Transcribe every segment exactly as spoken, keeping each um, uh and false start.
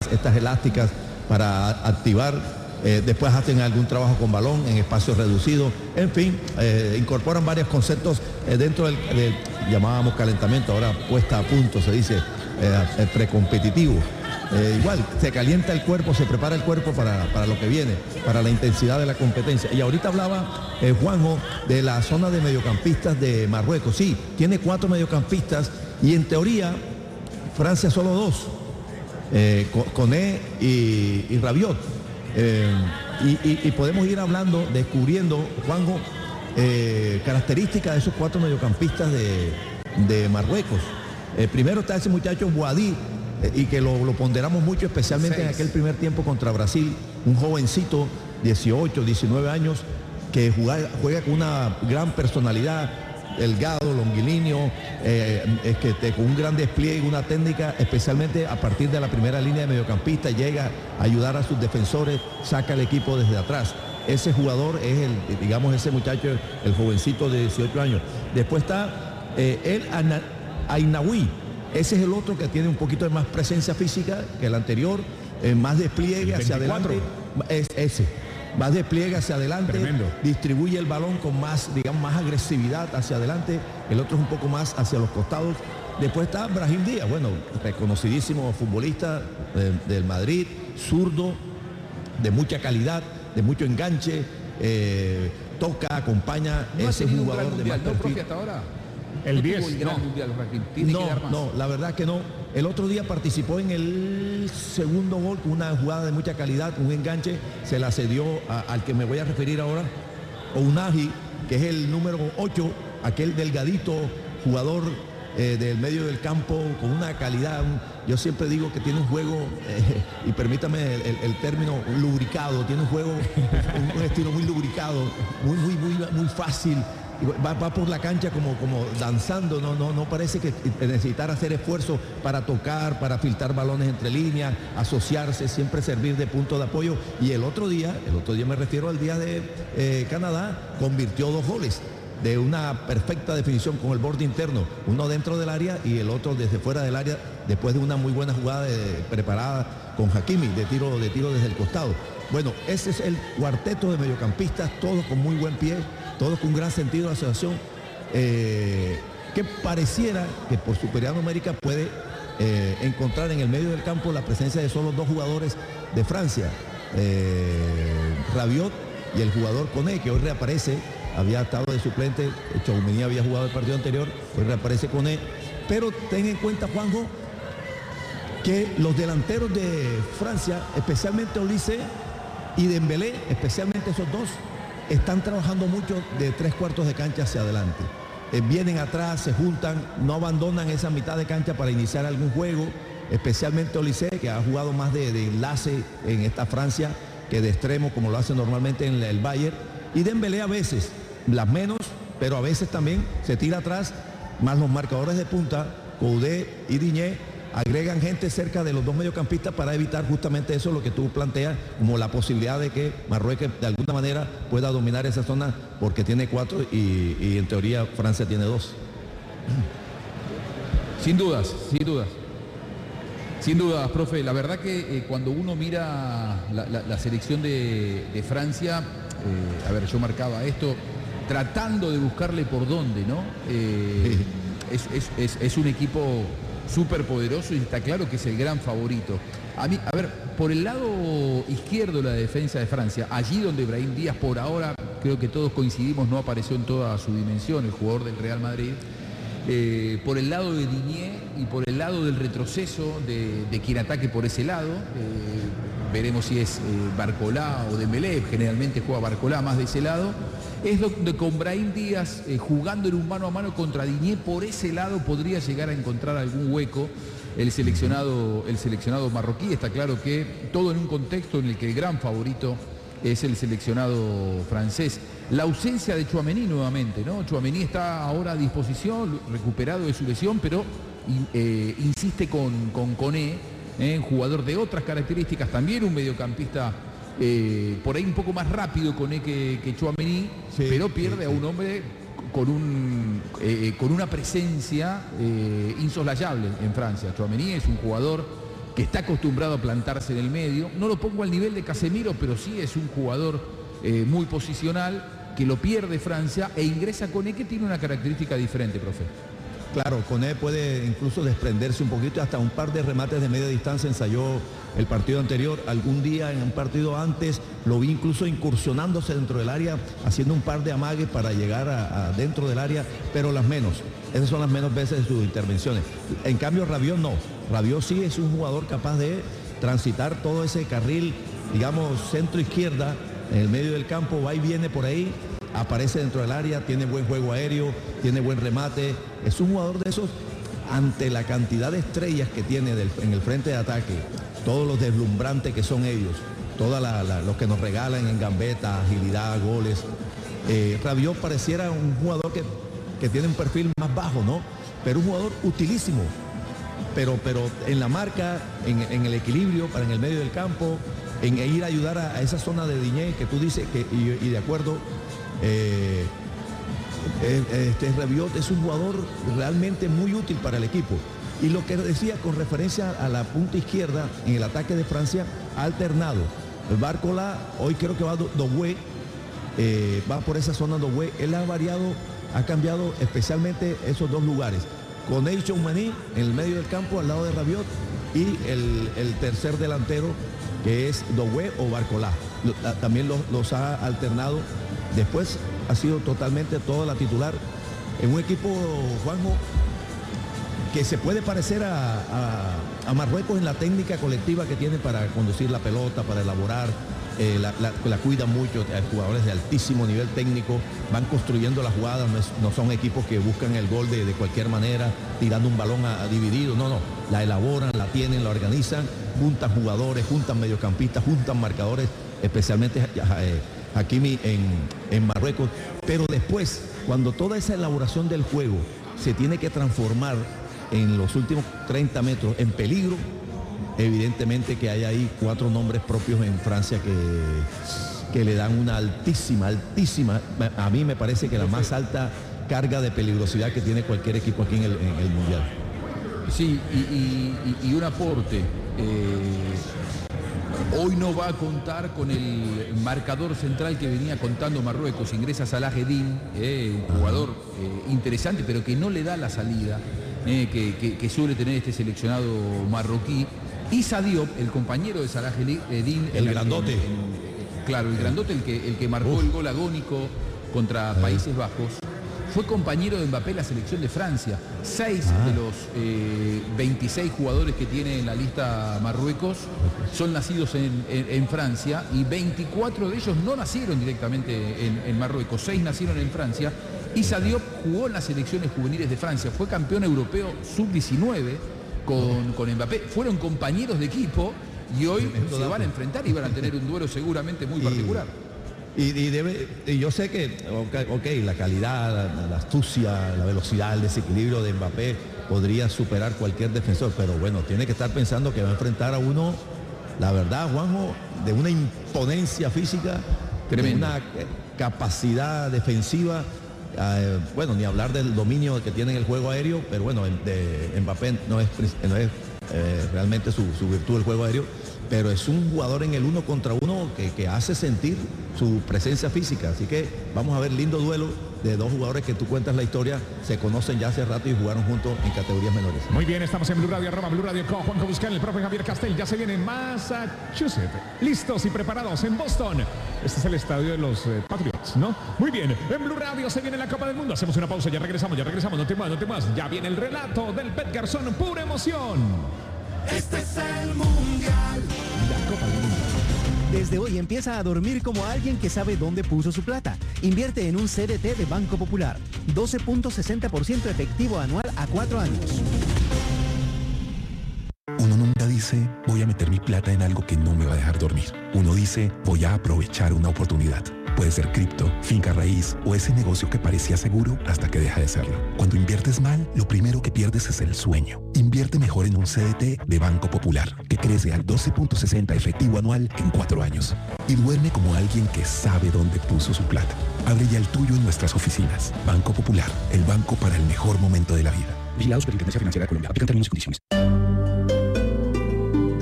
estas elásticas para activar, eh, después hacen algún trabajo con balón en espacios reducidos, en fin, eh, incorporan varios conceptos eh, dentro del, del, llamábamos calentamiento, ahora puesta a punto, se dice, eh, precompetitivo. Eh, igual, se calienta el cuerpo, se prepara el cuerpo para, para lo que viene, para la intensidad de la competencia. Y ahorita hablaba eh, Juanjo de la zona de mediocampistas de Marruecos. Sí, tiene cuatro mediocampistas y en teoría Francia solo dos, eh, Koné y, y Rabiot. Eh, y, y, y podemos ir hablando, descubriendo, Juanjo, eh, características de esos cuatro mediocampistas de, de Marruecos. Eh, primero está ese muchacho Boadí, y que lo, lo ponderamos mucho, especialmente Seis. en aquel primer tiempo contra Brasil, un jovencito, dieciocho, diecinueve años, que juega, juega con una gran personalidad, delgado, longilíneo, eh, es que te, con un gran despliegue, una técnica, especialmente a partir de la primera línea de mediocampista, llega a ayudar a sus defensores, saca el equipo desde atrás. Ese jugador es el, digamos, ese muchacho, el jovencito de dieciocho años. Después está eh, el Ainaoui. Ese es el otro que tiene un poquito de más presencia física que el anterior, eh, más despliegue hacia adelante. Es ese, más despliegue hacia adelante, Tremendo. distribuye el balón con más, digamos, más agresividad hacia adelante. El otro es un poco más hacia los costados. Después está Brahim Díaz, bueno, reconocidísimo futbolista eh, del Madrid, zurdo, de mucha calidad, de mucho enganche, eh, toca, acompaña, ¿No ese jugador de más perfil. Hasta ahora? El diez, el gran no, mundial, ¿Tiene no, que dar más? no, la verdad que no. El otro día participó en el segundo gol con una jugada de mucha calidad, un enganche, se la cedió a, al que me voy a referir ahora, Ounahi, que es el número ocho, aquel delgadito jugador eh, del medio del campo con una calidad, un, yo siempre digo que tiene un juego, eh, y permítame el, el, el término, lubricado, tiene un juego, un, un estilo muy lubricado, muy, muy, muy, muy fácil. Va, va por la cancha como, como danzando, no, no, no parece que necesitar hacer esfuerzo para tocar, para filtrar balones entre líneas, asociarse, siempre servir de punto de apoyo. Y el otro día, el otro día me refiero al día de eh, Canadá, convirtió dos goles de una perfecta definición con el borde interno, uno dentro del área y el otro desde fuera del área, después de una muy buena jugada de, preparada con Hakimi, de tiro, de tiro desde el costado. Bueno, ese es el cuarteto de mediocampistas, todos con muy buen pie, todos con un gran sentido de asociación, eh, que pareciera que por superioridad numérica puede eh, encontrar en el medio del campo la presencia de solo dos jugadores de Francia, eh, Rabiot y el jugador Koné, que hoy reaparece, había estado de suplente, Tchouaméni había jugado el partido anterior, hoy reaparece Koné, pero ten en cuenta, Juanjo, que los delanteros de Francia, especialmente Olise y Dembélé, especialmente esos dos, están trabajando mucho de tres cuartos de cancha hacia adelante. Eh, vienen atrás, se juntan, no abandonan esa mitad de cancha para iniciar algún juego, especialmente Olise, que ha jugado más de, de enlace en esta Francia que de extremo, como lo hace normalmente en el Bayern. Y Dembélé a veces, las menos, pero a veces también se tira atrás, más los marcadores de punta, Koudé y Digne, agregan gente cerca de los dos mediocampistas para evitar justamente eso, lo que tú planteas, como la posibilidad de que Marruecos de alguna manera pueda dominar esa zona, porque tiene cuatro y, y en teoría Francia tiene dos. Sin dudas, sin dudas. Sin dudas, profe. La verdad que eh, cuando uno mira la, la, la selección de, de Francia, eh, a ver, yo marcaba esto, tratando de buscarle por dónde, ¿no? Eh, es, es, es, es un equipo súper poderoso y está claro que es el gran favorito. A mí, a ver, por el lado izquierdo de la defensa de Francia, allí donde Brahim Díaz por ahora, creo que todos coincidimos, no apareció en toda su dimensión, el jugador del Real Madrid, eh, por el lado de Digne y por el lado del retroceso de, de quien ataque por ese lado, eh, veremos si es eh, Barcolá o Dembélé, generalmente juega Barcolá más de ese lado. Es donde con Brahim Díaz eh, jugando en un mano a mano contra Digne, por ese lado podría llegar a encontrar algún hueco el seleccionado, el seleccionado marroquí. Está claro que todo en un contexto en el que el gran favorito es el seleccionado francés. La ausencia de Tchouaméni nuevamente, ¿no? Tchouaméni está ahora a disposición, recuperado de su lesión, pero eh, insiste con, con Koné, eh, jugador de otras características, también un mediocampista Eh, por ahí un poco más rápido con que, que Tchouaméni, sí, pero pierde sí, sí. a un hombre con, un, eh, con una presencia eh, insoslayable en Francia. Tchouaméni es un jugador que está acostumbrado a plantarse en el medio. No lo pongo al nivel de Casemiro, pero sí es un jugador eh, muy posicional, que lo pierde Francia e ingresa Koné, que tiene una característica diferente, profe. Claro, Koné puede incluso desprenderse un poquito, hasta un par de remates de media distancia ensayó el partido anterior. Algún día en un partido antes lo vi incluso incursionándose dentro del área, haciendo un par de amagues para llegar a, a dentro del área, pero las menos. Esas son las menos veces de sus intervenciones. En cambio, Rabiot no. Rabiot sí es un jugador capaz de transitar todo ese carril, digamos, centro-izquierda, en el medio del campo, va y viene por ahí, aparece dentro del área, tiene buen juego aéreo, tiene buen remate. Es un jugador de esos, ante la cantidad de estrellas que tiene del, en el frente de ataque, todos los deslumbrantes que son ellos, todos los que nos regalan en gambeta, agilidad, goles. Eh, Rabiot pareciera un jugador que, que tiene un perfil más bajo, ¿no? Pero un jugador utilísimo, pero, pero en la marca, en, en el equilibrio, para en el medio del campo, en ir a ayudar a, a esa zona de Digne que tú dices, que, y, y de acuerdo, eh, este Rabiot es un jugador realmente muy útil para el equipo. Y lo que decía con referencia a la punta izquierda en el ataque de Francia, ha alternado. El Barcola, hoy creo que va Doué, eh, va por esa zona Doué. Él ha variado, ha cambiado especialmente esos dos lugares. Con Tchouameni en el medio del campo, al lado de Rabiot, y el, el tercer delantero, que es Doué o Barcola. También los, los ha alternado. Después ha sido totalmente toda la titular en un equipo, Juanjo, que se puede parecer a, a, a Marruecos en la técnica colectiva que tiene para conducir la pelota, para elaborar, eh, la, la, la cuidan mucho, hay jugadores de altísimo nivel técnico, van construyendo las jugadas, no, es, no son equipos que buscan el gol de, de cualquier manera, tirando un balón a, a dividido, no, no, la elaboran, la tienen, la organizan, juntan jugadores, juntan mediocampistas, juntan marcadores, especialmente eh, Hakimi en, en Marruecos, pero después, cuando toda esa elaboración del juego se tiene que transformar en los últimos treinta metros en peligro, evidentemente que hay ahí cuatro nombres propios en Francia que, que le dan una altísima, altísima, a mí me parece que la más alta carga de peligrosidad que tiene cualquier equipo aquí en el, en el Mundial. Sí, y, y, y un aporte. Eh, hoy no va a contar con el marcador central que venía contando Marruecos. Ingresa Salah Eddin, eh, un jugador eh, interesante, pero que no le da la salida eh, que, que, que suele tener este seleccionado marroquí. Y Diop, el compañero de Salah Eddin, el, el grandote. En, en, claro, el grandote, el que, el que marcó Uf. el gol agónico contra Países Bajos. Fue compañero de Mbappé en la selección de Francia. Seis ah. de los eh, veintiséis jugadores que tiene en la lista Marruecos son nacidos en, en, en Francia, y veinticuatro de ellos no nacieron directamente en, en Marruecos. Seis nacieron en Francia. Y Diop jugó en las selecciones juveniles de Francia. Fue campeón europeo sub diecinueve con, con Mbappé. Fueron compañeros de equipo y hoy se van a enfrentar y van a tener un duelo seguramente muy particular. Y, y, debe, y yo sé que, ok, okay la calidad, la, la astucia, la velocidad, el desequilibrio de Mbappé podría superar cualquier defensor, pero bueno, tiene que estar pensando que va a enfrentar a uno, la verdad, Juanjo, de una imponencia física, de una capacidad defensiva, eh, bueno, ni hablar del dominio que tiene en el juego aéreo, pero bueno, de Mbappé no es, no es eh, realmente su, su virtud el juego aéreo, pero es un jugador en el uno contra uno que, que hace sentir su presencia física. Así que vamos a ver lindo duelo de dos jugadores que tú cuentas la historia, se conocen ya hace rato y jugaron juntos en categorías menores. Muy bien, estamos en Blue Radio, arroba Blue Radio con Juanjo Buscán, el profe Javier Castel. Ya se viene en Massachusetts, listos y preparados en Boston. Este es el estadio de los eh, Patriots, ¿no? Muy bien, en Blue Radio se viene la Copa del Mundo. Hacemos una pausa, ya regresamos, ya regresamos, no te más, no te más. Ya viene el relato del Pet Garzón, pura emoción. Este es el Mundial. La Copa del Mundo. Desde hoy empieza a dormir como alguien que sabe dónde puso su plata. Invierte en un C D T de Banco Popular. doce punto sesenta por ciento efectivo anual a cuatro años. Uno nunca dice, voy a meter mi plata en algo que no me va a dejar dormir. Uno dice, voy a aprovechar una oportunidad. Puede ser cripto, finca raíz o ese negocio que parecía seguro hasta que deja de serlo. Cuando inviertes mal, lo primero que pierdes es el sueño. Invierte mejor en un C D T de Banco Popular, que crece al doce punto sesenta efectivo anual en cuatro años. Y duerme como alguien que sabe dónde puso su plata. Abre ya el tuyo en nuestras oficinas. Banco Popular, el banco para el mejor momento de la vida. Vigilados por Intendencia Financiera de Colombia. Aplican términos y condiciones.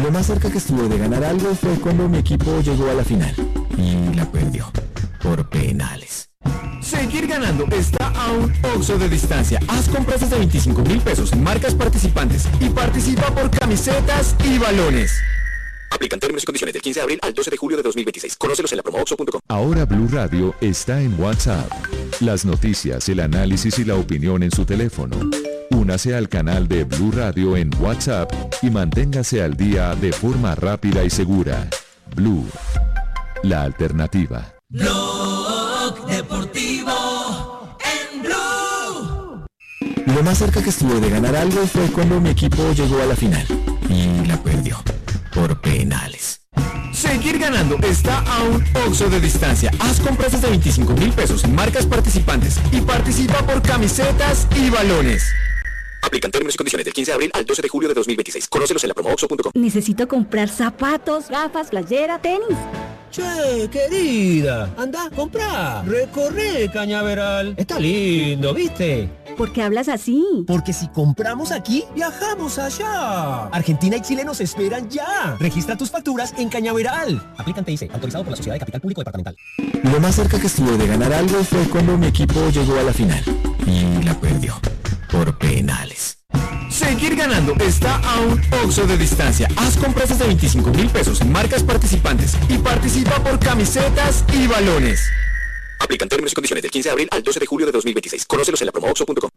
Lo más cerca que estuve de ganar algo fue cuando mi equipo llegó a la final y la perdió por penales. Seguir ganando está a un Oxxo de distancia. Haz compras desde veinticinco mil pesos en marcas participantes y participa por camisetas y balones. Aplican términos y condiciones del quince de abril al doce de julio de dos mil veintiséis. Conócelos en la promo oxxo punto com. Ahora Blue Radio está en WhatsApp. Las noticias, el análisis y la opinión en su teléfono. Únase al canal de Blue Radio en WhatsApp y manténgase al día de forma rápida y segura. Blue, la alternativa. Blog Deportivo en Blue. Lo más cerca que estuve de ganar algo fue cuando mi equipo llegó a la final y la perdió por penales. Seguir ganando está a un Oxxo de distancia. Haz compras desde veinticinco mil pesos en marcas participantes y participa por camisetas y balones. Aplican términos y condiciones del quince de abril al doce de julio de dos mil veintiséis. Conócelos en la promo oxxo punto com. Necesito comprar zapatos, gafas, playera, tenis. Che, querida, anda, comprá, recorre Cañaveral. Está lindo, ¿viste? ¿Por qué hablas así? Porque si compramos aquí, viajamos allá. Argentina y Chile nos esperan ya. Registra tus facturas en Cañaveral. Aplican T I C, autorizado por la Sociedad de Capital Público Departamental. Lo más cerca que estuve de ganar algo fue cuando mi equipo llegó a la final y la perdió por penales. Seguir ganando está a un Oxxo de distancia. Haz compras desde veinticinco mil pesos en marcas participantes y participa por camisetas y balones. Aplican términos y condiciones del quince de abril al doce de julio de dos mil veintiséis. Conócelos en la promo oxxo punto com.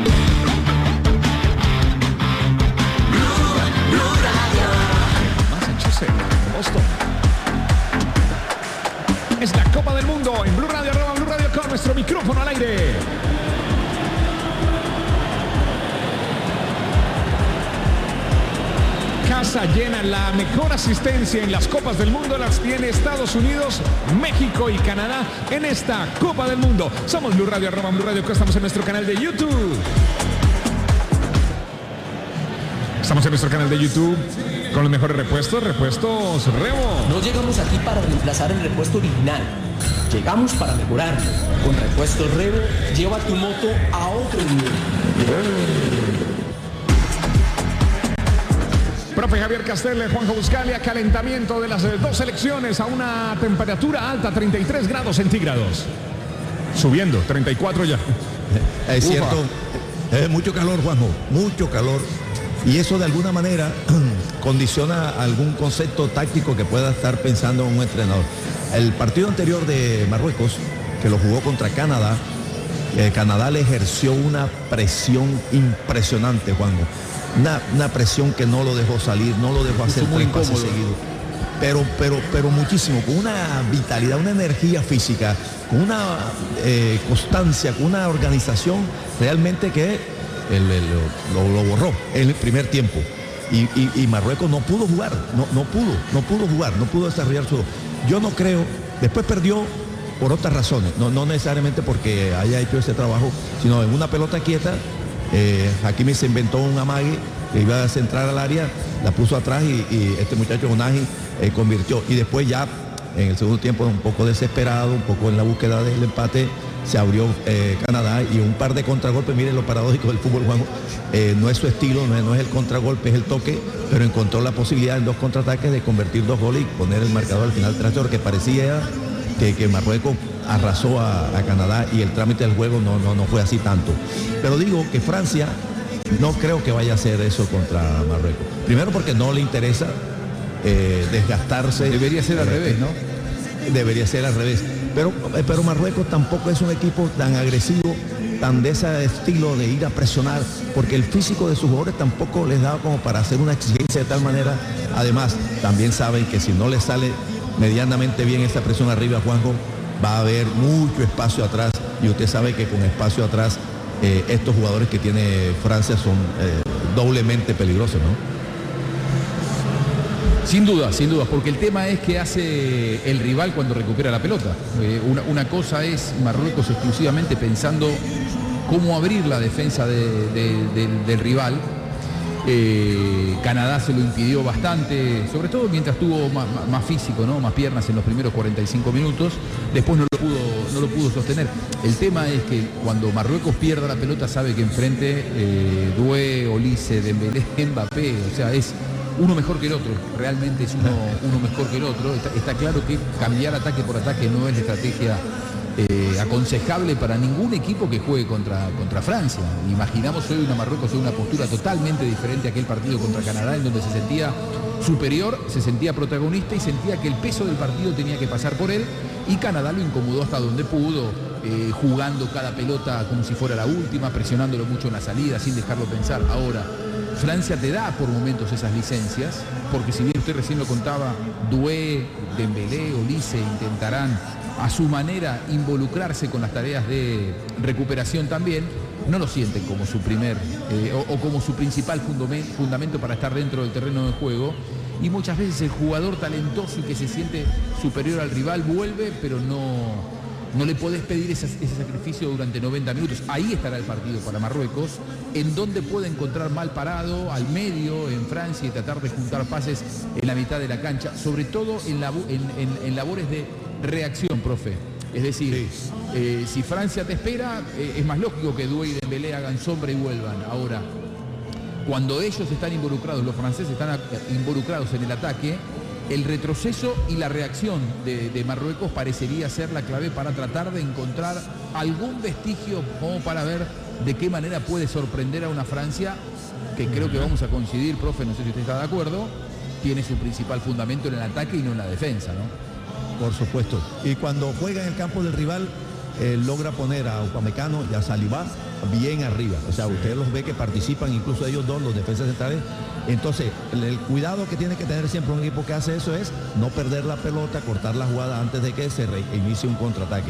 Massachusetts, Boston. Es la Copa del Mundo en Blue Radio, arroba Blue Radio con nuestro micrófono al aire. Casa llena, la mejor asistencia en las Copas del Mundo las tiene Estados Unidos, México y Canadá en esta Copa del Mundo. Somos Blue Radio, arroba Blue Radio, estamos en nuestro canal de YouTube. Estamos en nuestro canal de YouTube con los mejores repuestos, repuestos Rebo. No llegamos aquí para reemplazar el repuesto original, llegamos para mejorarlo. Con repuestos Rebo, lleva tu moto a otro nivel. Profe Javier Castel, Juanjo Buscalia, calentamiento de las dos selecciones a una temperatura alta, treinta y tres grados centígrados. Subiendo, treinta y cuatro ya. Es cierto, es mucho calor, Juanjo, mucho calor. Y eso de alguna manera condiciona algún concepto táctico que pueda estar pensando un entrenador. El partido anterior de Marruecos, que lo jugó contra Canadá, eh, Canadá le ejerció una presión impresionante, Juanjo. Una, una presión que no lo dejó salir, no lo dejó hacer tres pases seguidos. Pero, pero, pero muchísimo, con una vitalidad, una energía física, con una eh, constancia, con una organización realmente que el, el, lo, lo borró en el primer tiempo. Y, y, y Marruecos no pudo jugar, no, no pudo, no pudo jugar, no pudo desarrollar su... Yo no creo, después perdió por otras razones, no, no necesariamente porque haya hecho ese trabajo, sino en una pelota quieta. Eh, Hakimi se inventó un amague que iba a centrar al área, la puso atrás y, y este muchacho Onahi eh, convirtió. Y después ya en el segundo tiempo, un poco desesperado, un poco en la búsqueda del empate, se abrió eh, Canadá y un par de contragolpes. Miren lo paradójico del fútbol, Juanjo. Eh, no es su estilo, no es, no es el contragolpe, es el toque, pero encontró la posibilidad en dos contraataques de convertir dos goles y poner el marcador al final tres cero, que parecía que, que Marruecos arrasó a, a Canadá y el trámite del juego no, no, no fue así tanto. Pero digo que Francia no creo que vaya a hacer eso contra Marruecos. Primero porque no le interesa eh, desgastarse. Debería ser al eh, revés, ¿no? Debería ser al revés. Pero, pero Marruecos tampoco es un equipo tan agresivo, tan de ese estilo de ir a presionar, porque el físico de sus jugadores tampoco les da como para hacer una exigencia de tal manera. Además, también saben que si no les sale medianamente bien esa presión arriba, Juanjo, va a haber mucho espacio atrás, y usted sabe que con espacio atrás eh, estos jugadores que tiene Francia son eh, doblemente peligrosos, ¿no? Sin duda, sin duda, porque el tema es que hace el rival cuando recupera la pelota. Eh, una, una cosa es Marruecos exclusivamente pensando cómo abrir la defensa de, de, de, del rival. Eh, Canadá se lo impidió bastante, sobre todo mientras tuvo más, más físico, ¿no? Más piernas en los primeros cuarenta y cinco minutos. Después no lo pudo, no lo pudo sostener. El tema es que cuando Marruecos pierda la pelota sabe que enfrente eh, Doué, Olise, Dembélé, Mbappé, o sea, es uno mejor que el otro, realmente es uno, uno mejor que el otro. Está, está claro que cambiar ataque por ataque no es la estrategia eh, aconsejable para ningún equipo que juegue contra, contra Francia. Imaginamos hoy una Marruecos en una postura totalmente diferente a aquel partido contra Canadá, en donde se sentía superior, se sentía protagonista y sentía que el peso del partido tenía que pasar por él, y Canadá lo incomodó hasta donde pudo, eh, jugando cada pelota como si fuera la última, presionándolo mucho en la salida sin dejarlo pensar. Ahora, Francia te da por momentos esas licencias, porque si bien usted recién lo contaba, Doué, Dembélé, Olise intentarán a su manera involucrarse con las tareas de recuperación también, no lo sienten como su primer eh, o, o como su principal fundamento para estar dentro del terreno de juego, y muchas veces el jugador talentoso y que se siente superior al rival vuelve, pero no, no le podés pedir ese, ese sacrificio durante noventa minutos. Ahí estará el partido para Marruecos, en donde puede encontrar mal parado al medio en Francia y tratar de juntar pases en la mitad de la cancha, sobre todo en, la, en, en, en labores de reacción, profe. Es decir, sí. eh, si Francia te espera, eh, es más lógico que Doué y Dembélé hagan sombra y vuelvan. Ahora, cuando ellos están involucrados, los franceses están involucrados en el ataque, el retroceso y la reacción de, de Marruecos parecería ser la clave para tratar de encontrar algún vestigio como para ver de qué manera puede sorprender a una Francia que creo que vamos a coincidir, profe, no sé si usted está de acuerdo, tiene su principal fundamento en el ataque y no en la defensa, ¿no? Por supuesto. Y cuando juega en el campo del rival, eh, logra poner a Upamecano y a Saliba bien arriba. O sea, sí. Usted los ve que participan, incluso ellos dos, los defensas centrales. Entonces, el, el cuidado que tiene que tener siempre un equipo que hace eso es no perder la pelota, cortar la jugada antes de que se reinicie un contraataque.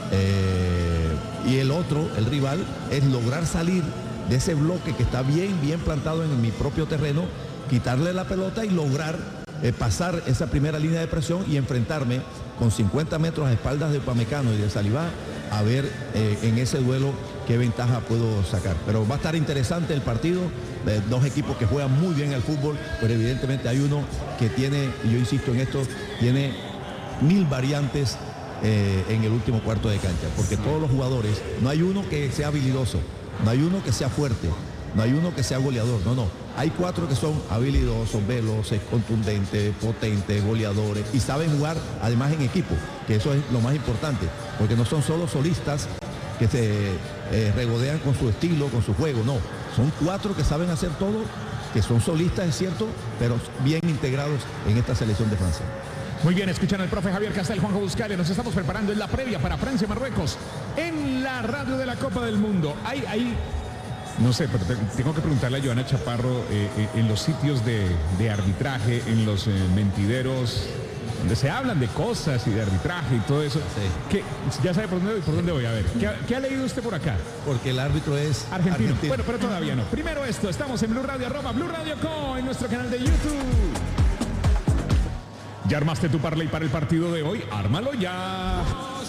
Eh, y el otro, el rival, es lograr salir de ese bloque que está bien, bien plantado en mi propio terreno, quitarle la pelota y lograr Eh, pasar esa primera línea de presión y enfrentarme con cincuenta metros a espaldas de Upamecano y de Saliba a ver eh, en ese duelo qué ventaja puedo sacar. Pero va a estar interesante el partido, eh, dos equipos que juegan muy bien al fútbol, pero evidentemente hay uno que tiene, y yo insisto en esto, tiene mil variantes eh, en el último cuarto de cancha, porque todos los jugadores, no hay uno que sea habilidoso, no hay uno que sea fuerte, no hay uno que sea goleador, no, no. Hay cuatro que son habilidosos, veloces, contundentes, potentes, goleadores y saben jugar además en equipo, que eso es lo más importante, porque no son solo solistas que se eh, regodean con su estilo, con su juego, no. Son cuatro que saben hacer todo, que son solistas, es cierto, pero bien integrados en esta selección de Francia. Muy bien, escuchan al profe Javier Castel, Juanjo Buscalia. Nos estamos preparando en la previa para Francia-Marruecos en la radio de la Copa del Mundo. Hay, hay No sé, pero tengo que preguntarle a Joana Chaparro, eh, eh, en los sitios de, de arbitraje, en los eh, mentideros, donde se hablan de cosas y de arbitraje y todo eso, sí. ¿Qué, ya sabe por dónde, por dónde voy a ver. ¿Qué, ¿Qué ha leído usted por acá? Porque el árbitro es argentino. argentino. Bueno, pero todavía no. Primero esto, estamos en Blue Radio, arroba Blue Radio Co, en nuestro canal de YouTube. ¿Ya armaste tu parlay para el partido de hoy? ¡Ármalo ya!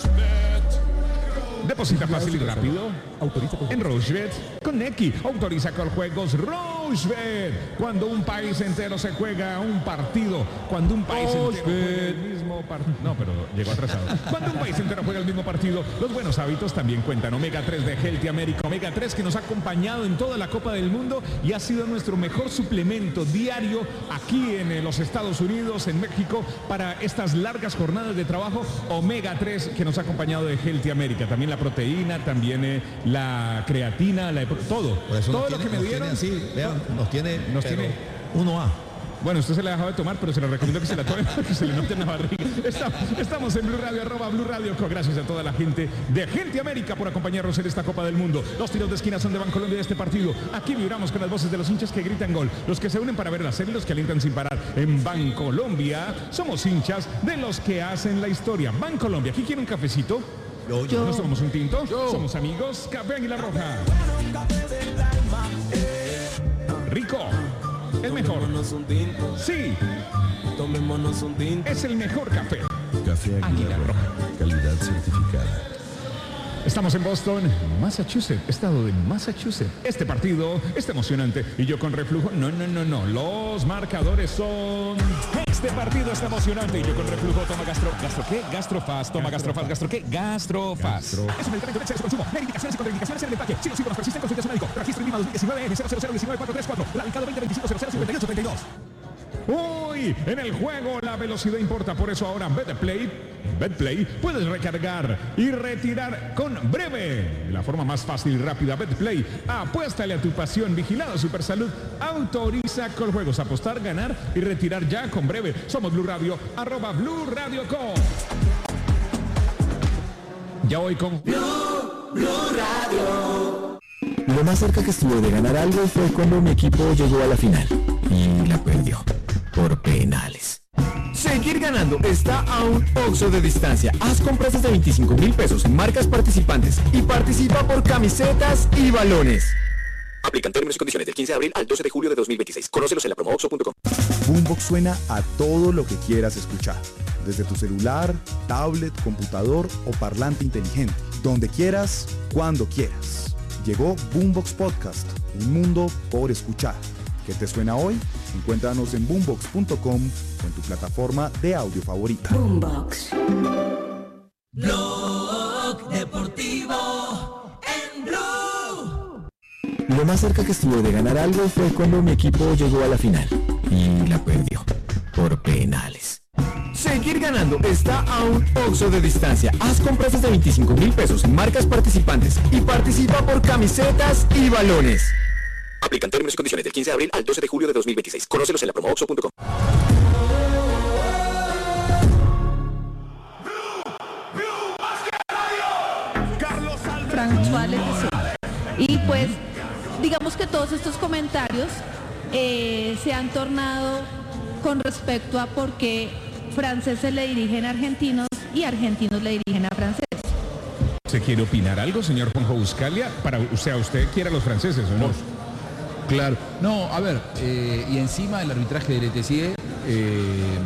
Deposita fácil y rápido. Autoriza con en Rochebet con Neki. Autoriza con juegos Rochebet. Cuando un país entero se juega un partido. Cuando un país entero juega el mismo partido. No, pero llegó atrasado. Cuando un país entero juega el mismo partido, los buenos hábitos también cuentan. Omega tres de Healthy America. Omega tres que nos ha acompañado en toda la Copa del Mundo y ha sido nuestro mejor suplemento diario aquí en los Estados Unidos, en México, para estas largas jornadas de trabajo. Omega tres que nos ha acompañado de Healthy America. También la proteína, también eh, la creatina, la, todo. Todo tiene, lo que me dieron. Así, vean, nos tiene, nos tiene uno A. Bueno, usted se la ha dejado de tomar, pero se le recomiendo que se la tome porque se le note en la barriga. Estamos, estamos en Blue Radio, arroba Blue Radio. Gracias a toda la gente de Gente América por acompañarnos en esta Copa del Mundo. Los tiros de esquina son de Bancolombia de este partido. Aquí vibramos con las voces de los hinchas que gritan gol. Los que se unen para ver la serie, los que alientan sin parar. En Bancolombia somos hinchas de los que hacen la historia. Bancolombia, ¿aquí quiere un cafecito? Yo, yo. ¿Nos tomamos un tinto? Yo. Somos amigos. Café Águila Roja. Rico. El mejor. Sí. Tomémonos un tinto. Es el mejor café. Café Águila Roja. Calidad certificada. Estamos en Boston, Massachusetts, estado de Massachusetts. Este partido está emocionante y yo con reflujo. No, no, no, no. Los marcadores son. Este partido está emocionante y yo con reflujo. Toma gastro. ¿Gastro qué? Gastrofast. Toma gastrofast. ¿Gastro qué? Gastrofast. Gastro. Es un medicamento de exceso de consumo. Ver indicaciones y contraindicaciones en el empaque. Si los síntomas persisten, consulte a su médico. Registro INVIMA dos mil diecinueve N cero cero cero uno nueve cuatro tres cuatro. Radicado veinte veinticinco cero cero cincuenta y ocho treinta y dos. Uy, en el juego la velocidad importa, por eso ahora Betplay, Betplay puedes recargar y retirar con Breve. La forma más fácil y rápida, Betplay. Apuéstale a tu pasión, vigilado Supersalud. Autoriza con juegos, apostar, ganar y retirar ya con Breve. Somos Blue Radio, arroba Blue Radio Co. Ya voy con Blue, Blue Radio. Lo más cerca que estuve de ganar algo fue cuando mi equipo llegó a la final y la perdió por penales. Seguir ganando está a un oxo de distancia. Haz compras desde veinticinco mil pesos en marcas participantes y participa por camisetas y balones. Aplican términos y condiciones del quince de abril al doce de julio de dos mil veintiséis. Conócelos en la promo oxo punto com. Boombox suena a todo lo que quieras escuchar. Desde tu celular, tablet, computador o parlante inteligente. Donde quieras, cuando quieras. Llegó Boombox Podcast, un mundo por escuchar. ¿Qué te suena hoy? Encuéntranos en boombox punto com o en tu plataforma de audio favorita. Boombox. Blog Deportivo en Blue. Lo más cerca que estuve de ganar algo fue cuando mi equipo llegó a la final y la perdió por penales. Seguir ganando está a un oxo de distancia. Haz compras desde veinticinco mil pesos en marcas participantes y participa por camisetas y balones. Aplican términos y condiciones del quince de abril al doce de julio de dos mil veintiséis. Conócelos en la promo oxo punto com. Frank Suárez y pues digamos que todos estos comentarios eh, se han tornado con respecto a por qué franceses le dirigen a argentinos y argentinos le dirigen a franceses. ¿Se quiere opinar algo, señor Juanjo Buscalia? Para, o sea, ¿usted quiere a los franceses o no? Claro. No, a ver, eh, y encima el arbitraje del E T C, eh,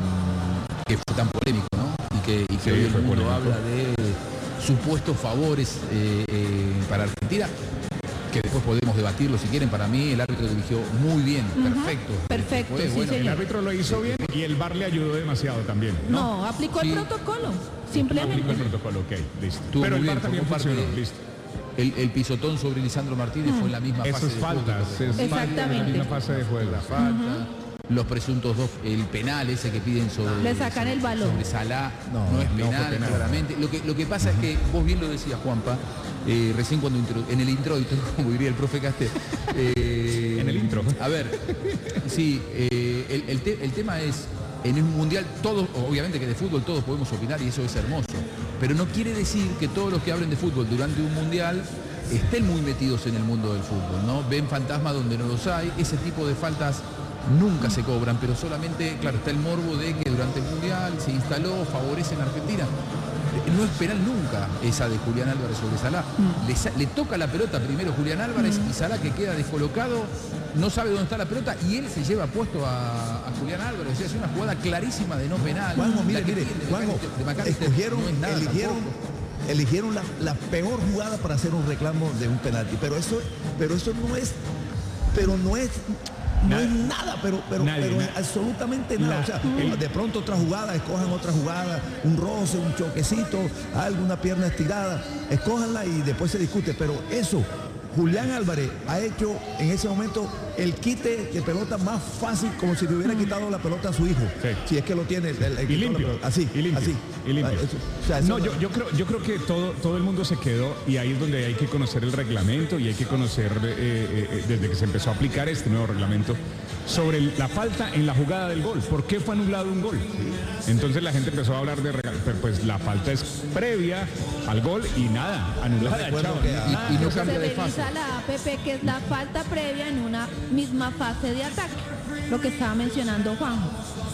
que fue tan polémico, ¿no? Y que, y que Sí, hoy el fue mundo polémico. habla de supuestos favores eh, eh, para Argentina, que después podemos debatirlo si quieren. Para mí el árbitro dirigió muy bien, Ujú, perfecto. perfecto, Fue, sí, bueno, El árbitro lo hizo bien y el V A R le ayudó demasiado también, ¿no? No, aplicó Sí. el protocolo, Aplicó simplemente. el protocolo, ok, listo. Estuvo Pero muy el V A R bien, también formó parte funcionó, de- listo. El, el pisotón sobre Lisandro Martínez fue en la misma Eso fase es de falta, juego. es falta en la Exactamente. misma fase de juego. La falta, los presuntos dos, el penal ese que piden sobre Le sacan el balón. sobre Salah, No, no, es no fue penal, penal. claramente. Lo que, lo que pasa es que vos bien lo decías, Juanpa, eh, recién cuando intro- en el introito, como diría el profe Castel. eh, En el intro. A ver, sí, eh, el, el te- el tema es, en un mundial, todos, obviamente que de fútbol todos podemos opinar y eso es hermoso, pero no quiere decir que todos los que hablen de fútbol durante un mundial estén muy metidos en el mundo del fútbol, ¿no? Ven fantasmas donde no los hay, ese tipo de faltas nunca se cobran, pero solamente, claro, está el morbo de que durante el mundial se instaló, favorecen a Argentina. No es penal nunca esa de Julián Álvarez sobre Salah. Le, sa- le toca la pelota primero Julián Álvarez y Salah, que queda descolocado, no sabe dónde está la pelota y él se lleva puesto a, a Julián Álvarez. O sea, es una jugada clarísima de no penal. Juanjo, mire, La que mire, tiene de Juanjo, Macalister- de Macalister escogieron, no es nada eligieron, tampoco. eligieron la, la peor jugada para hacer un reclamo de un penalti, pero eso, pero eso no es, pero no es, no Nada. es nada, pero, pero, Nadie, pero nada. absolutamente nada. La- o sea, el- de pronto otra jugada, escojan otra jugada, un roce, un choquecito, algo, una pierna estirada, escójanla y después se discute, pero eso. Julián Álvarez ha hecho en ese momento el quite de pelota más fácil, como si le hubiera quitado la pelota a su hijo. Sí. Si es que lo tiene. el- el que Y quitó la limpio. pelota. Así, y limpio. así. Y limpio. Ah, eso- o sea, eso no, yo, yo creo, yo creo que todo, todo el mundo se quedó y ahí es donde hay que conocer el reglamento y hay que conocer eh, eh, eh, desde que se empezó a aplicar este nuevo reglamento sobre el- la falta en la jugada del gol. ¿Por qué fue anulado un gol? Entonces la gente empezó a hablar de regal- pero pues la falta es previa al gol y nada, anulada. recuerdo chao, que- nada. y no Se cambia de fase. revisa la A P P, que es la falta previa en una misma fase de ataque, lo que estaba mencionando Juanjo.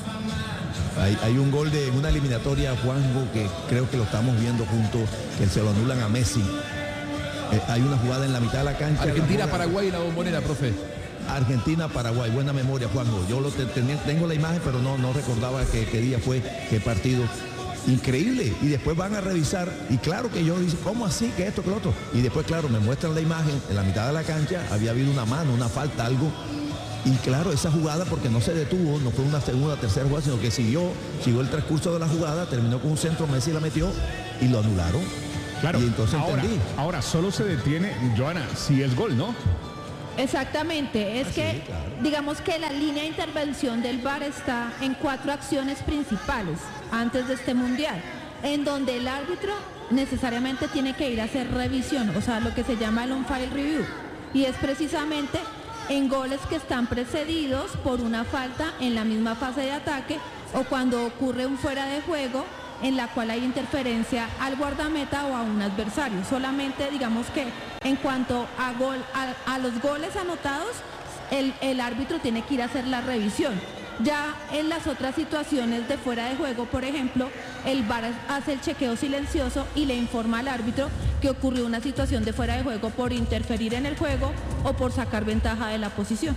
Hay, hay un gol de una eliminatoria, Juanjo, que creo que lo estamos viendo juntos, que se lo anulan a Messi. Eh, hay una jugada en la mitad de la cancha. Argentina-Paraguay en la bombonera, profe. Argentina-Paraguay, buena memoria, Juanjo. Yo lo te- tenía- tengo la imagen, pero no, no recordaba qué, qué día fue, qué partido. Increíble. Y después van a revisar. Y claro que yo dice, ¿cómo así? Que esto, que lo otro. Y después, claro, me muestran la imagen. En la mitad de la cancha había habido una mano, una falta, algo. Y claro, esa jugada, porque no se detuvo, no fue una segunda, tercera jugada, sino que siguió, siguió el transcurso de la jugada, terminó con un centro, Messi la metió y lo anularon. Claro, Y entonces ahora, entendí. ahora solo se detiene, Joana, si es gol, ¿no? Exactamente, es Ah, que sí, claro. digamos que la línea de intervención del V A R está en cuatro acciones principales antes de este mundial, en donde el árbitro necesariamente tiene que ir a hacer revisión, o sea, lo que se llama el on-file review, y es precisamente en goles que están precedidos por una falta en la misma fase de ataque o cuando ocurre un fuera de juego en la cual hay interferencia al guardameta o a un adversario. Solamente digamos que en cuanto a, gol, a, a los goles anotados, el, el árbitro tiene que ir a hacer la revisión. Ya en las otras situaciones de fuera de juego, por ejemplo, el V A R hace el chequeo silencioso y le informa al árbitro que ocurrió una situación de fuera de juego por interferir en el juego o por sacar ventaja de la posición.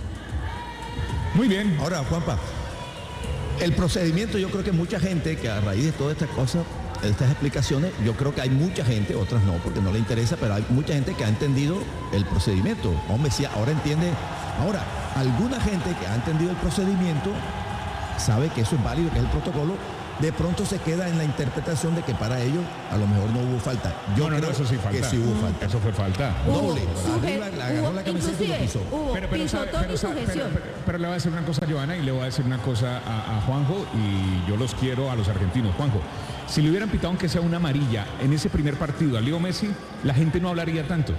Muy bien. Ahora, Juanpa, el procedimiento, yo creo que mucha gente que a raíz de todas estas cosas, estas explicaciones, yo creo que hay mucha gente, otras no, porque no le interesa, pero hay mucha gente que ha entendido el procedimiento. Hombre, sí, ahora entiende. Ahora, alguna gente que ha entendido el procedimiento sabe que eso es válido, que es el protocolo. De pronto se queda en la interpretación de que para ellos a lo mejor no hubo falta. Yo no, no, creo no, eso sí falta. que sí hubo falta. Eso fue falta. Doble. Hubo, Arriba, la agarró hubo, la camiseta y lo pisó. Hubo Pero, pero, sabe- pisotón pero y sabe- sujeción. pero- pero- pero le voy a decir una cosa a Joana y le voy a decir una cosa a, a Juanjo, y yo los quiero a los argentinos. Juanjo, si le hubieran pitado aunque sea una amarilla en ese primer partido a Leo Messi, la gente no hablaría tanto.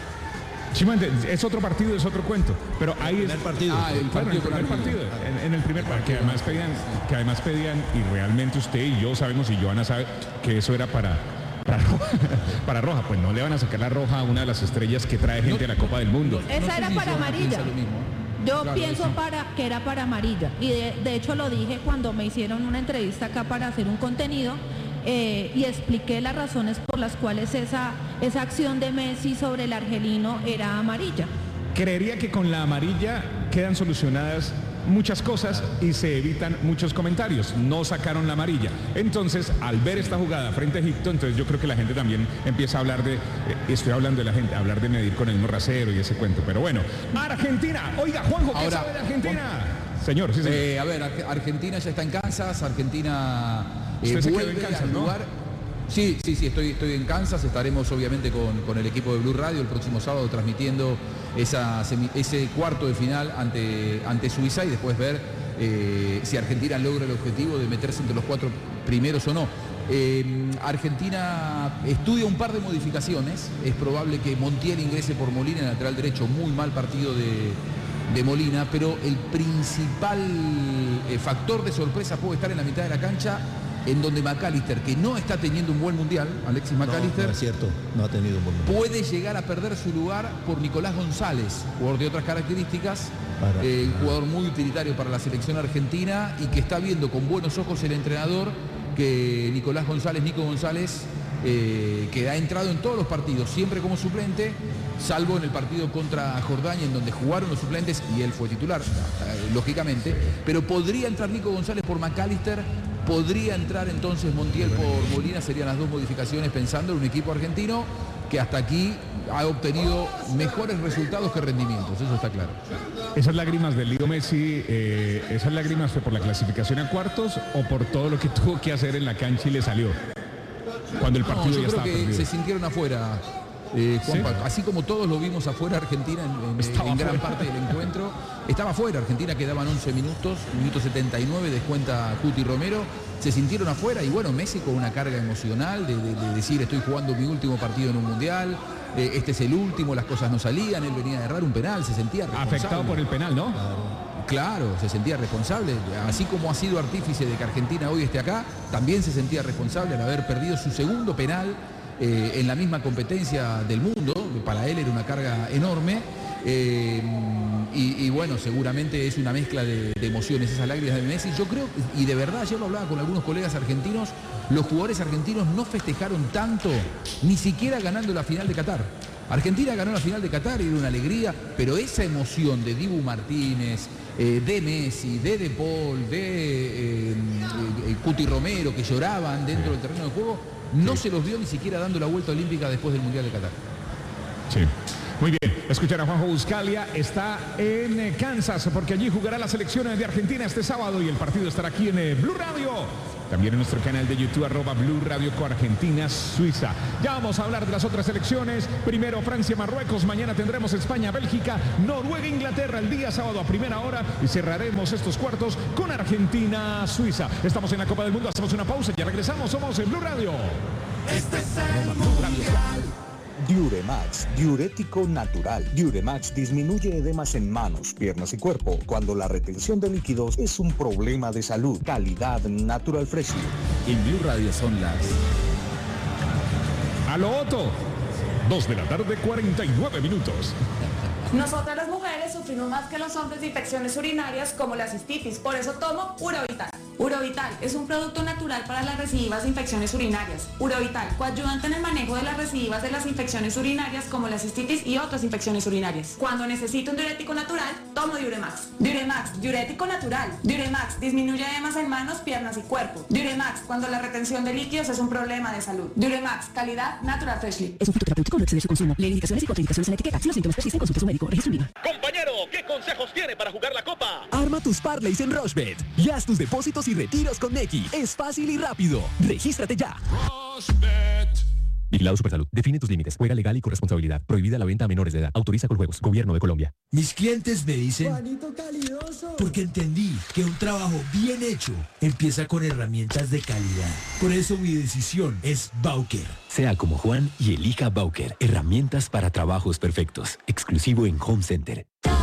Sí, me entiende, es otro partido, es otro cuento, pero ahí es primer partido. Ah, el Claro, en el partido con primer Argentina. partido, en, en el primer partido, que además pedían, que además pedían, y realmente usted y yo sabemos, y Joana sabe, que eso era para, para, roja, para roja, pues no le van a sacar la roja a una de las estrellas que trae gente a la Copa del Mundo. Esa No sé era si para Joana amarilla. piensa lo mismo. Yo Claro, pienso sí. para que era para amarilla y de, de hecho lo dije cuando me hicieron una entrevista acá para hacer un contenido eh, y expliqué las razones por las cuales esa, esa acción de Messi sobre el argelino era amarilla. Creería que con la amarilla quedan solucionadas muchas cosas y se evitan muchos comentarios. No sacaron la amarilla. Entonces, al ver esta jugada frente a Egipto, entonces yo creo que la gente también empieza a hablar de, eh, estoy hablando de la gente, a hablar de medir con el mismo rasero y ese cuento. Pero bueno, Argentina. Oiga, Juanjo, ¿qué Ahora, sabe de Argentina? Señor, sí, señor. Eh, a ver, Ar- Argentina ya está en Kansas, Argentina eh, Usted se quedó en vuelve Kansas, al ¿no? lugar. Sí, sí, sí, estoy, estoy en Kansas, estaremos obviamente con, con el equipo de Blue Radio el próximo sábado transmitiendo esa semi- ese cuarto de final ante, ante Suiza y después ver eh, si Argentina logra el objetivo de meterse entre los cuatro primeros o no. Eh, Argentina estudia un par de modificaciones, es probable que Montiel ingrese por Molina en el lateral derecho, muy mal partido de, de Molina, pero el principal eh, factor de sorpresa puede estar en la mitad de la cancha, en donde McAllister, que no está teniendo un buen mundial, Alexis No, McAllister, no es cierto, no ha tenido un buen mundial. puede llegar a perder su lugar por Nicolás González, jugador de otras características, Para- eh, un jugador muy utilitario para la selección argentina y que está viendo con buenos ojos el entrenador que Nicolás González, Nico González, eh, que ha entrado en todos los partidos, siempre como suplente, salvo en el partido contra Jordania, en donde jugaron los suplentes y él fue titular, eh, lógicamente, pero podría entrar Nico González por McAllister, podría entrar entonces Montiel por Molina, serían las dos modificaciones pensando en un equipo argentino que hasta aquí ha obtenido mejores resultados que rendimientos, eso está claro. Esas lágrimas del Leo Messi, eh, esas lágrimas fue por la clasificación a cuartos o por todo lo que tuvo que hacer en la cancha y le salió. Cuando el No, partido yo ya creo estaba que perdido. se sintieron afuera, eh, Juanpa. ¿Sí? Así como todos lo vimos afuera Argentina en, en- Estaba en gran afuera. parte del encuentro, estaba afuera, Argentina quedaban once minutos, minuto setenta y nueve, descuenta Cuti Romero, se sintieron afuera y bueno, Messi con una carga emocional de, de- de decir estoy jugando mi último partido en un mundial, eh, este es el último, las cosas no salían, él venía a errar un penal, se sentía responsable. Afectado por el penal, ¿no? Claro, se sentía responsable, así como ha sido artífice de que Argentina hoy esté acá, también se sentía responsable al haber perdido su segundo penal eh, en la misma competencia del mundo, para él era una carga enorme, eh, y, y bueno, seguramente es una mezcla de, de emociones, esas lágrimas de Messi, yo creo, y de verdad, ayer lo hablaba con algunos colegas argentinos, los jugadores argentinos no festejaron tanto, ni siquiera ganando la final de Qatar. Argentina ganó la final de Qatar y era una alegría, pero esa emoción de Dibu Martínez, eh, de Messi, de De Paul, de eh, eh, Cuti Romero, que lloraban dentro del terreno de juego, no se los vio ni siquiera dando la vuelta olímpica después del Mundial de Qatar. Sí. Muy bien, escuchar a Juanjo Buscalia, está en Kansas porque allí jugará la selección de Argentina este sábado y el partido estará aquí en Blue Radio. También en nuestro canal de YouTube, arroba Blue Radio con Argentina, Suiza. Ya vamos a hablar de las otras selecciones. Primero Francia, Marruecos. Mañana tendremos España, Bélgica, Noruega, Inglaterra el día sábado a primera hora. Y cerraremos estos cuartos con Argentina, Suiza. Estamos en la Copa del Mundo, hacemos una pausa y ya regresamos. Somos en Blue Radio. Este es el Mundial. Diuremax, diurético natural. Diuremax disminuye edemas en manos, piernas y cuerpo cuando la retención de líquidos es un problema de salud. Calidad Natural Fresh. En Blue Radio son las... Aló Otto, dos de la tarde, cuarenta y nueve minutos. Nosotras las mujeres sufrimos más que los hombres de infecciones urinarias como la cistitis, por eso tomo Urovital. Urovital es un producto natural para las recidivas de infecciones urinarias. Urovital, coayudante en el manejo de las recidivas de las infecciones urinarias como la cistitis y otras infecciones urinarias. Cuando necesito un diurético natural, tomo Diuremax. Diuremax, diurético natural. Diuremax, disminuye edemas en manos, piernas y cuerpo. Diuremax, cuando la retención de líquidos es un problema de salud. Diuremax, calidad Natural Freshly. Es un fitoterapéutico, no exceder su consumo. Lee indicaciones y contraindicaciones en la etiqueta. Si los síntomas persisten, consulte a su médico. Registro IVA. Compañero, ¿qué consejos tiene para jugar la copa? Arma tus parlays en Rushbet y haz tus depósitos y retiros con Nequi. Es fácil y rápido. Regístrate ya. Rushbet. Vigilado Supersalud. Define tus límites. Juega legal y con responsabilidad. Prohibida la venta a menores de edad. Autoriza con juegos. Gobierno de Colombia. Mis clientes me dicen Juanito Calidoso, porque entendí que un trabajo bien hecho empieza con herramientas de calidad. Por eso mi decisión es Bowker. Sea como Juan y elija Bowker. Herramientas para trabajos perfectos. Exclusivo en Home Center.